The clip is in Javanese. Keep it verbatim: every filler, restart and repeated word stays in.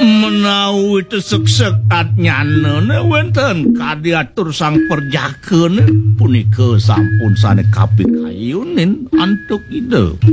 Menawi tesek-sekat nyanene wonten kadiatur sang perjakene punika sampun sane kapikayunin antuk ide.